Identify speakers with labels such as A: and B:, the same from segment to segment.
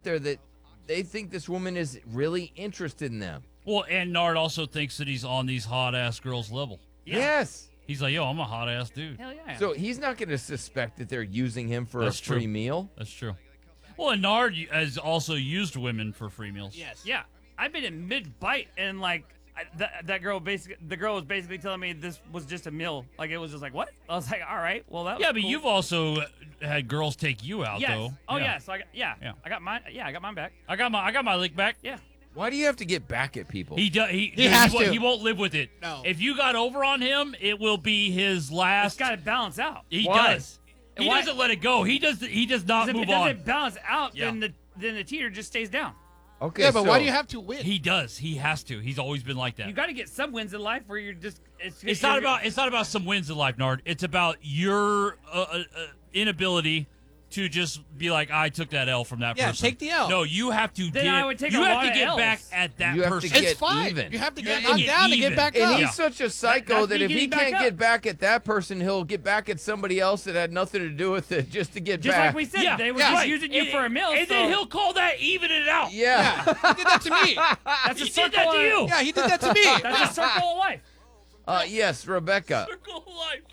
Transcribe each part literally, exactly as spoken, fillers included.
A: out there that they think this woman is really interested in them.
B: Well, and Nard also thinks that he's on these hot ass girls level.
C: Yeah.
A: Yes.
B: He's like, yo, I'm a hot ass dude.
C: Hell yeah.
A: So he's not going to suspect that they're using him for
B: That's
A: a free
B: true.
A: meal.
B: That's true. Well, and Nard has also used women for free meals.
D: Yes.
C: Yeah, I've been in mid bite and like I, that that girl basically the girl was basically telling me this was just a meal. Like it was just like what? I was like, all right, well that. Was
B: Yeah, but
C: cool.
B: you've also had girls take you out,
C: yes.
B: though.
C: Oh
B: yeah.
C: yeah. So I got yeah.
B: Yeah.
C: I got mine. Yeah, I got mine back.
B: I got my I got my lick back.
C: Yeah.
A: Why do you have to get back at people?
B: He does. He,
D: He has
B: won't-
D: to.
B: He won't live with it.
D: No.
B: If you got over on him, it will be his
C: It's
B: last.
C: got to balance out.
B: He
A: Why?
B: does. He
C: Why-
B: doesn't let it go. He does. He does not
C: 'Cause if
B: move
C: it doesn't
B: on.
C: balance out,
B: Yeah.
C: then the then the teeter just stays down.
A: Okay,
D: Yeah, but why
A: so-
D: do you have to win?
B: He does. He has to. He's always been like that.
C: You got to get some wins in life where you're just. It's,
B: It's
C: you're-
B: not about. It's not about some wins in life, Nard. It's about your uh, uh, uh, inability to just be like, I took that L from that
D: Yeah,
B: person.
D: take the L.
B: No, you have to.
C: Then
B: get,
C: I would take
B: You
C: a
B: have
C: lot
B: to
C: of
B: get
C: Ls.
B: back at that
A: You have to
B: person.
A: get
D: it's fine.
A: even.
D: You have to
B: You
D: get
B: gotta
D: knocked
B: get
D: down to
B: even.
D: get back
A: And
D: up.
A: he's
B: Yeah.
A: such a psycho
C: that's
A: that
C: me
A: if he
C: getting back
A: can't
C: up.
A: get back at that person, he'll get back at somebody else that had nothing to do with it just to get
C: Just
A: back.
C: like we said,
B: Yeah,
C: they were
D: yeah.
C: just
B: Right.
C: using you
B: And-
C: for a meal.
B: and
C: so
B: then he'll call that even it out.
A: Yeah.
D: Yeah, he did that to me.
C: that's a
B: He did
C: circle.
B: that to
C: of-
B: you.
D: Yeah, he did that to me.
C: That's a circle of life.
A: Uh, yes, Rebecca.
B: Circle of life.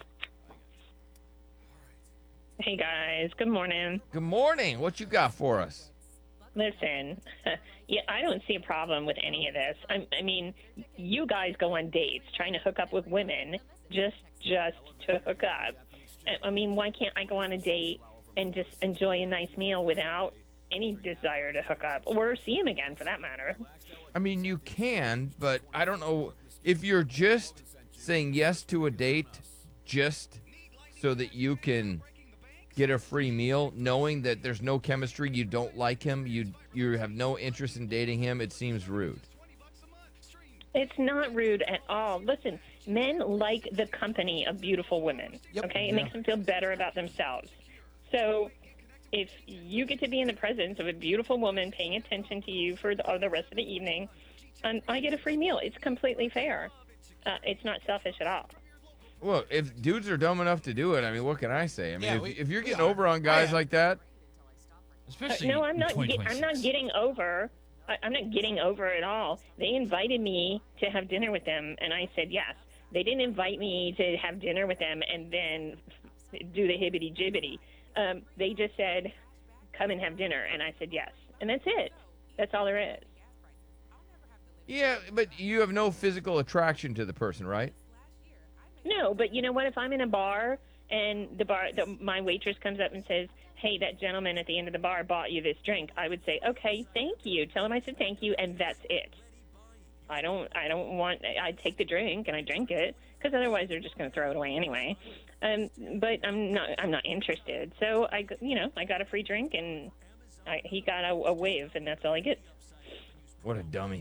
E: Hey guys, good morning.
A: Good morning. What you got for us?
E: Listen, yeah, I don't see a problem with any of this. I, I mean, you guys go on dates trying to hook up with women just just to hook up. I- I mean, why can't I go on a date and just enjoy a nice meal without any desire to hook up or see him again, for that matter?
A: I mean, you can, but I don't know if you're just saying yes to a date just so that you can get a free meal, knowing that there's no chemistry, you don't like him, you you have no interest in dating him. It seems rude.
E: It's not rude at all. Listen, men like the company of beautiful women.
D: Yep.
E: Okay, it makes them feel better about themselves. So, if you get to be in the presence of a beautiful woman paying attention to you for the, uh, the rest of the evening, um, I get a free meal. It's completely fair. Uh, it's not selfish at all.
A: Well, if dudes are dumb enough to do it, I mean, what can I say? I mean,
D: Yeah,
A: if,
D: we-
A: if you're
D: we
A: getting
D: are.
A: over on guys
D: I am.
A: like that,
E: Uh,
B: Especially
E: no, I'm
B: in
E: not. Get, I'm not
B: twenty twenty-six.
E: getting over. I, I'm not getting over at all. They invited me to have dinner with them, and I said yes. They didn't invite me to have dinner with them and then do the hibbity jibbity. Um, they just said, "Come and have dinner," and I said yes, and that's it. That's all there is.
A: yeah, but you have no physical attraction to the person, right?
E: No, but you know what? If I'm in a bar and the bar, the, my waitress comes up and says, "Hey, that gentleman at the end of the bar bought you this drink," I would say, "Okay, thank you." Tell him I said thank you, and that's it. I don't, I don't want. I take the drink and I drink it because otherwise they're just going to throw it away anyway. Um, but I'm not, I'm not interested. So I, you know, I got a free drink and I, he got a, a wave, and that's all I get.
A: What a dummy.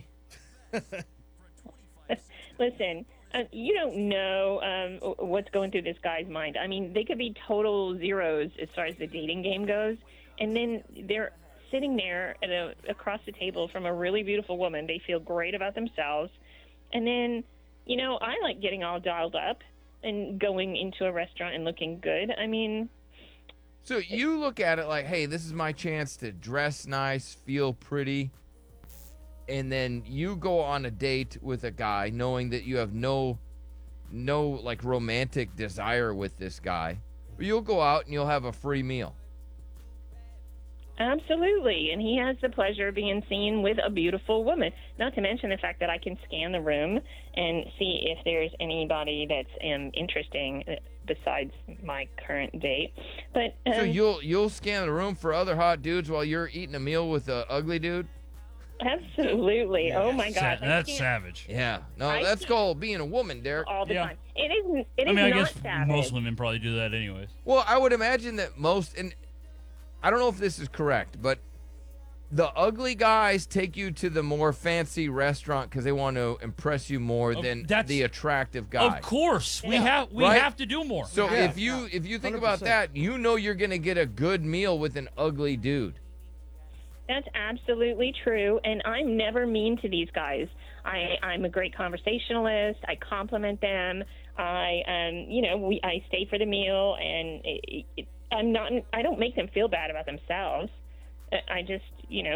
E: Listen, uh, you don't know um, what's going through this guy's mind. I mean, they could be total zeros as far as the dating game goes, and then they're sitting there at a, across the table from a really beautiful woman. They feel great about themselves, and then, you know, I like getting all dialed up and going into a restaurant and looking good. I mean,
A: So you look at it like, hey, this is my chance to dress nice, feel pretty, and then you go on a date with a guy knowing that you have no, no like romantic desire with this guy. You'll go out and you'll have a free meal.
E: absolutely. And he has the pleasure of being seen with a beautiful woman. Not to mention the fact that I can scan the room and see if there's anybody that's um, interesting uh, besides my current date. But um,
A: So you'll you'll scan the room for other hot dudes while you're eating a meal with a ugly dude?
E: absolutely. Oh my
B: Sa-
E: gosh. I
B: that's
E: can't
B: savage.
A: Yeah. No,
E: I
A: that's
E: see-
A: called being a woman, Derek.
E: all the
B: Yeah.
E: time. It isn't. It
B: I
E: is
B: mean, I
E: not
B: guess
E: savage.
B: most women probably do that anyways.
A: Well, I would imagine that most, and I don't know if this is correct, but the ugly guys take you to the more fancy restaurant because they want to impress you more
B: Oh,
A: than
B: that's-
A: the attractive guy.
B: Of course, we
D: Yeah.
B: have we
A: Right?
B: have to do more.
A: So
D: Yeah,
A: if you
D: yeah.
A: if you think
D: one hundred
A: about
D: percent.
A: that, you know you're gonna get a good meal with an ugly dude.
E: That's absolutely true, and I'm never mean to these guys. I, I'm a great conversationalist. I compliment them. I, um, you know, we, I stay for the meal, and it, it, I'm not. I don't make them feel bad about themselves. I I just, you know,